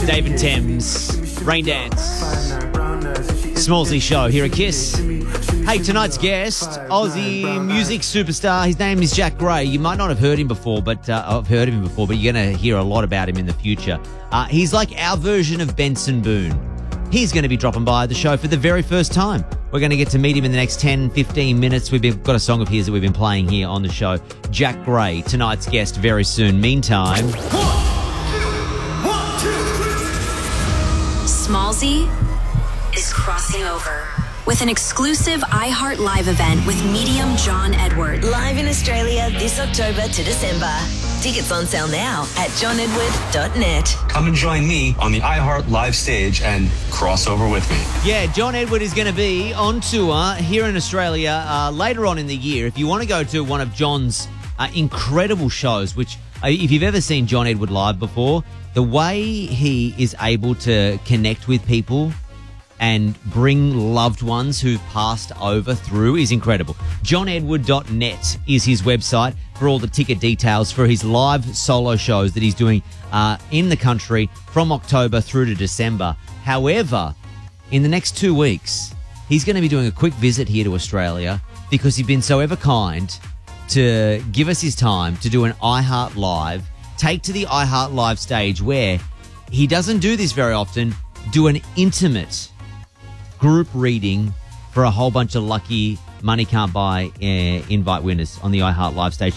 Dave and Thames, Rain Dance, Smallsy Show here at Kiss. Hey, tonight's guest, Aussie music superstar. His name is Jack Gray. You might not have heard him before, but I've heard of him before, but you're going to hear a lot about him in the future. He's like our version of Benson Boone. He's going to be dropping by the show for the very first time. We're going to get to meet him in the next 10, 15 minutes. We've got a song of his that we've been playing here on the show. Jack Gray, tonight's guest very soon. Meantime... Smallsy is crossing over with an exclusive iHeart Live event with medium John Edward. Live in Australia this October to December. Tickets on sale now at johnedward.net. Come and join me on the iHeart Live stage and cross over with me. Yeah, John Edward is going to be on tour here in Australia later on in the year. If you want to go to one of John's incredible shows, which if you've ever seen John Edward live before, the way he is able to connect with people and bring loved ones who've passed over through is incredible. johnedward.net is his website for all the ticket details for his live solo shows that he's doing in the country from October through to December. However, in the next 2 weeks, he's going to be doing a quick visit here to Australia because he's been so ever kind to give us his time to do an iHeart Live, take to the iHeart Live stage where he doesn't do this very often, do an intimate group reading for a whole bunch of lucky Money Can't Buy invite winners on the iHeart Live stage.